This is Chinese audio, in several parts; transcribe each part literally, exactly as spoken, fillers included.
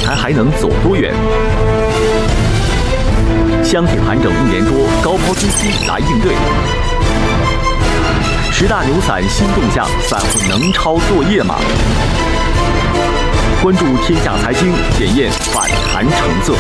盘还能走多远？箱体盘整一年多，高抛低吸来应对。十大牛散新动向，散户能抄作业吗？关注天下财经，检验反弹成色。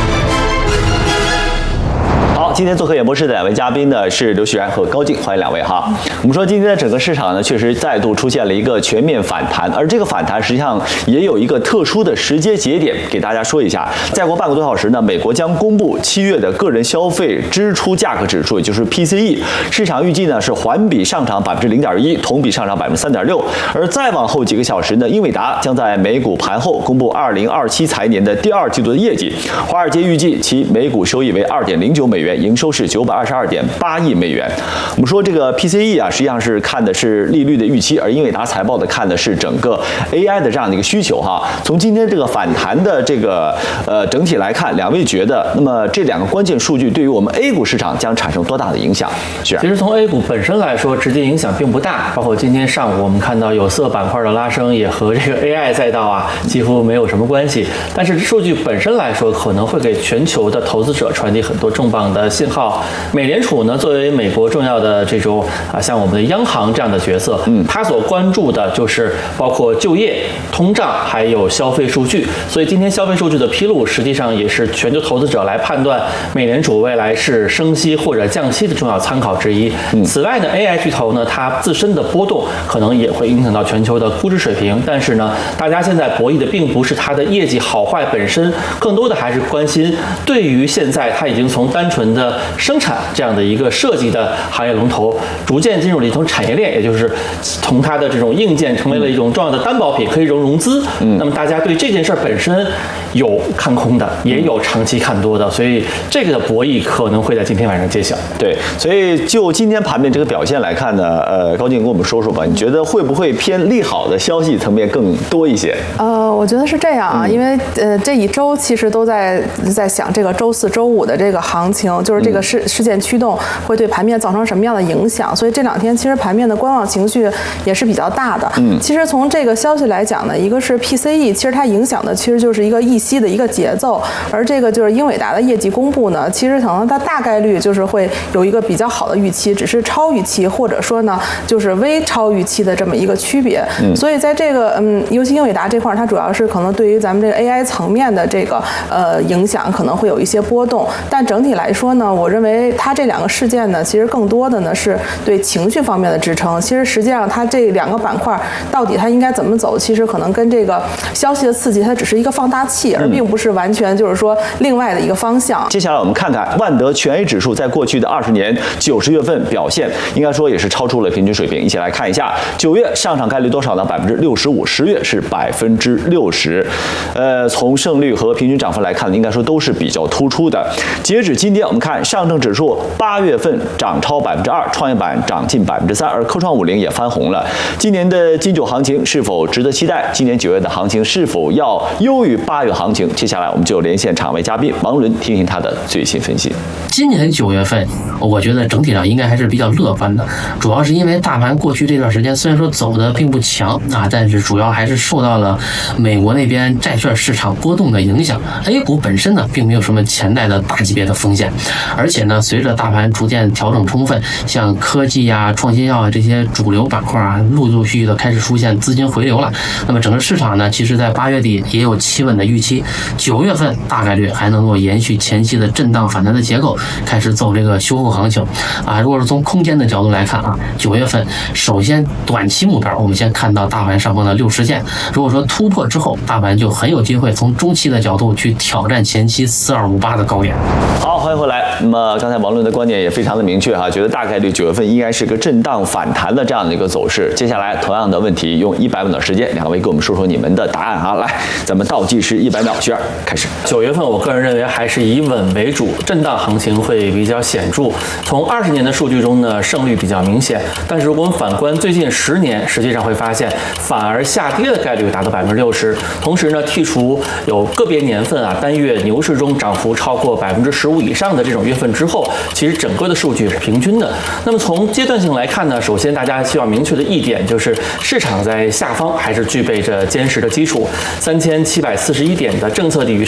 好，今天做客演播室的两位嘉宾呢是刘旭然和高静，欢迎两位哈。我们说今天的整个市场呢，确实再度出现了一个全面反弹，而这个反弹实际上也有一个特殊的时间节点，给大家说一下。再过半个多小时呢，美国将公布七月的个人消费支出价格指数，也就是 P C E， 市场预计呢是环比上涨百分之零点一，同比上涨百分之三点六。而再往后几个小时呢，英伟达将在美股盘后公布二零二七财年的第二季度的业绩，华尔街预计其每股收益为二点零九美元。营收是九百二十二点八亿美元。我们说这个 P C E 啊，实际上是看的是利率的预期，而英伟达财报的看的是整个 A I 的这样的一个需求哈。从今天这个反弹的这个呃整体来看，两位觉得，那么这两个关键数据对于我们 A 股市场将产生多大的影响？是。 其实从 A 股本身来说，直接影响并不大。包括今天上午我们看到有色板块的拉升，也和这个 A I 赛道啊几乎没有什么关系。但是数据本身来说，可能会给全球的投资者传递很多重磅的信号。美联储呢，作为美国重要的这种啊，像我们的央行这样的角色，嗯，它所关注的就是包括就业、通胀还有消费数据。所以今天消费数据的披露，实际上也是全球投资者来判断美联储未来是升息或者降息的重要参考之一。嗯、此外呢 ，A I 巨头呢，它自身的波动可能也会影响到全球的估值水平。但是呢，大家现在博弈的并不是它的业绩好坏本身，更多的还是关心对于现在它已经从单纯的生产这样的一个设计的行业龙头，逐渐进入了一种产业链，也就是从它的这种硬件成为了一种重要的担保品，可以融融资。嗯，那么大家对这件事本身有看空的，也有长期看多的，所以这个的博弈可能会在今天晚上揭晓。 对，所以就今天盘面这个表现来看呢，呃，高静跟我们说说吧，你觉得会不会偏利好的消息层面更多一些？ 呃，我觉得是这样啊，嗯、因为呃这一周其实都在在想这个周四周五的这个行情，就是这个事、嗯、事件驱动会对盘面造成什么样的影响，所以这两天其实盘面的观望情绪也是比较大的。嗯，其实从这个消息来讲呢，一个是 P C E， 其实它影响的其实就是一个议息的一个节奏，而这个就是英伟达的业绩公布呢，其实可能它大概率就是会有一个比较好的预期，只是超预期或者说呢就是微超预期的这么一个区别。嗯，所以在这个嗯，尤其英伟达这块，它主要是可能对于咱们这个 A I 层面的这个呃影响可能会有一些波动，但整体来说呢，我认为它这两个事件呢，其实更多的呢是对情绪方面的支撑。其实实际上它这两个板块到底它应该怎么走，其实可能跟这个消息的刺激它只是一个放大器，而并不是完全就是说另外的一个方向。 接下来我们看看万德全 A 指数在过去的二十年九十月份表现，应该说也是超出了平均水平。一起来看一下，九月上涨概率多少呢？百分之六十五，十月是百分之六十。呃，从胜率和平均涨幅来看，应该说都是比较突出的。截止今天，我们看上证指数八月份涨超百分之二，创业板涨近百分之三，而科创五零也翻红了。今年的金九行情是否值得期待？今年九月的行情是否要优于八月行情？接下来我们就连线场外嘉宾王伦，听听他的最新分析。 今年九月份，我觉得整体上应该还是比较乐观的，主要是因为大盘过去这段时间虽然说走的并不强啊，但是主要还是受到了美国那边债券市场波动的影响。A 股本身呢，并没有什么潜在的大级别的风险，而且呢，随着大盘逐渐调整充分，像科技啊、创新药啊这些主流板块啊，陆陆续续的开始出现资金回流了。那么整个市场呢，其实在八月底也有企稳的预期，九月份大概率还能够延续前期的震荡反弹的结构，开始走这个修复行情啊。如果是从空间的角度来看啊，九月份首先短期目标，我们先看到大盘上方的六十线，如果说突破之后，大盘就很有机会从中期的角度去挑战前期四二五八的高点。 好，欢迎回来。那么刚才王论的观点也非常的明确哈，觉得大概率九月份应该是个震荡反弹的这样的一个走势。接下来同样的问题，用一百秒的时间，两位给我们说说你们的答案哈。来，咱们倒计时一百秒，徐二开始。 九月份我个人认为还是以稳为主，震荡行情会比较显著。从二十年的数据中呢，胜率比较明显，但是如果我们反观最近十年，实际上会发现反而下跌的概率达到百分之六十。同时呢，剔除有个别年份啊，单月牛市中涨幅超过百分之十五以上的这种月份之后，其实整个的数据是平均的。那么从阶段性来看呢，首先大家希望明确的一点就是市场在下方还是具备着坚实的基础，三千七百四十一点的政策底